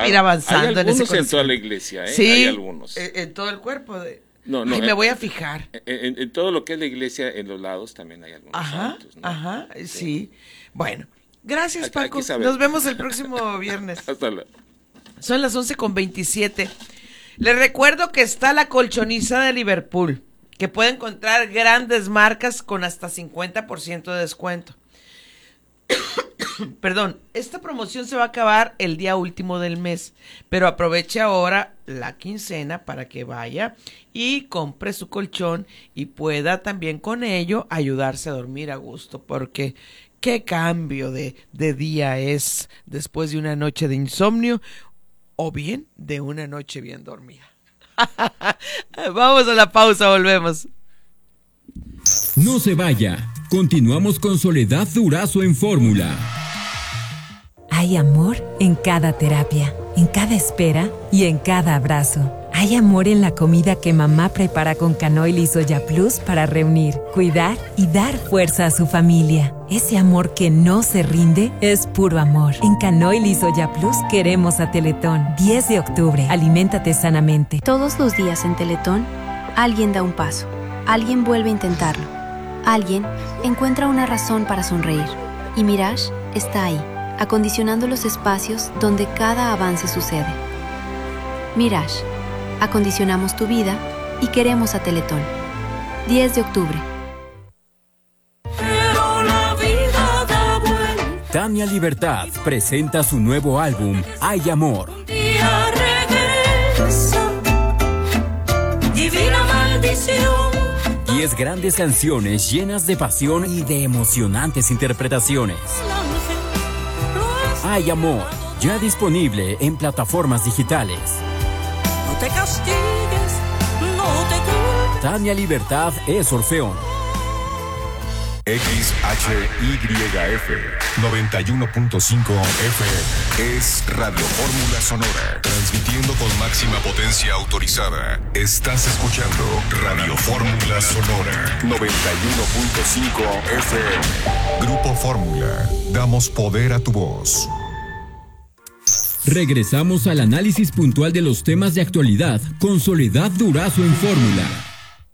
para ir avanzando hay en ese algunos en toda conocimiento. la iglesia, Sí, hay algunos. En todo el cuerpo. No, Ay, me voy a fijar. En todo lo que es la iglesia, en los lados también hay algunos santos, ¿no? Ajá, sí. Bueno, gracias, Hay Paco. que saber. Nos vemos el próximo viernes. Hasta luego. Son las 11:27. Les recuerdo que está la colchoniza de Liverpool, que puede encontrar grandes marcas con hasta 50% de descuento. Perdón, esta promoción se va a acabar el día último del mes, pero aproveche ahora la quincena para que vaya y compre su colchón y pueda también con ello ayudarse a dormir a gusto, porque qué cambio de día es después de una noche de insomnio o bien de una noche bien dormida. Vamos a la pausa, volvemos. No se vaya. Continuamos con Soledad Durazo en Fórmula. Hay amor en cada terapia, en cada espera y en cada abrazo. Hay amor en la comida que mamá prepara con Canoil y Soya Plus para reunir, cuidar y dar fuerza a su familia. Ese amor que no se rinde es puro amor. En Canoil y Soya Plus queremos a Teletón. 10 de octubre, aliméntate sanamente. Todos los días en Teletón, alguien da un paso. Alguien vuelve a intentarlo. Alguien encuentra una razón para sonreír. Y Mirage está ahí, acondicionando los espacios donde cada avance sucede. Mirage, acondicionamos tu vida y queremos a Teletón. 10 de octubre. Tania Libertad presenta su nuevo álbum, Hay Amor. Divina maldición. 10 grandes canciones llenas de pasión y de emocionantes interpretaciones. Hay Amor, ya disponible en plataformas digitales. No te castigues, no te culpes. Tania Libertad es Orfeón. XHYF 91.5 FM es Radio Fórmula Sonora, transmitiendo con máxima potencia autorizada. Estás escuchando Radio Fórmula Sonora 91.5 FM. Grupo Fórmula, damos poder a tu voz. Regresamos al análisis puntual de los temas de actualidad con Soledad Durazo en Fórmula.